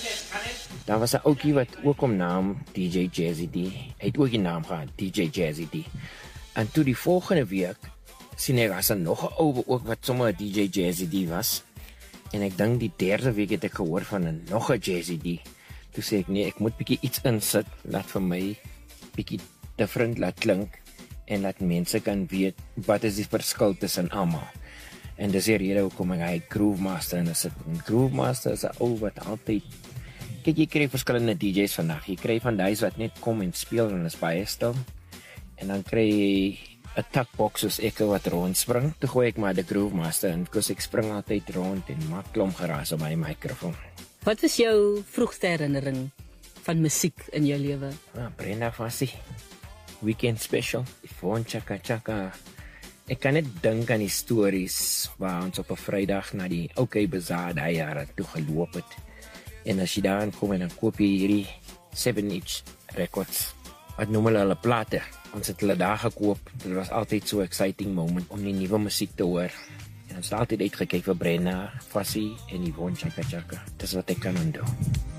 Daar was 'n ouetjie wat ook om naam DJ Jazzy D. Hy het ook die naam gehad, DJ Jazzy D. En toe die volgende week sien ek as nog 'n ou ook wat sommer 'n DJ Jazzy D was. En ek dink die derde week het ek gehoor van nog 'n Jazzy D. Toe sê ek nee, ek moet bietjie iets insit laat vir my bietjie different laat klink en laat mense kan weet wat is die verskil tussen almal. En dis die rede hoekom ek hy Groove Master en sit. Groove Master is 'n ou wat altyd kyk, jy kry verskillende DJ's vandag. Jy kry van dies wat net kom en speel en is baie stil. En dan kry jy 'n takbox soos ek wat rondspring. Toe gooi ek maar die Groove Master in, because ek spring altyd rond en maak klomp geraas op my mikrofoon. Wat was jou vroegste herinnering van musiek in jou lewe? Brenda Fassie, Weekend Special, Yvonne Chaka Chaka. Ek kan net dink aan die stories waar ons op 'n Vrydag na die OK Bazaar daai jare toe geloop het. En as jy daar aankom en dan koop jy hierdie 7-inch records. Wat noem hulle plate? Ons het hulle daar gekoop. Dit was altyd so exciting moment om die nuwe musiek te hoor. En ons het altyd uitgekyk vir Brenda Fassie en Yvonne Chaka Chaka. Dis wat ek kan onthou.